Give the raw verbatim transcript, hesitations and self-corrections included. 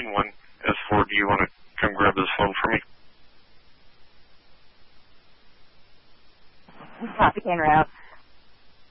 need one. S four, do you want to come grab this phone for me? Copy, en route.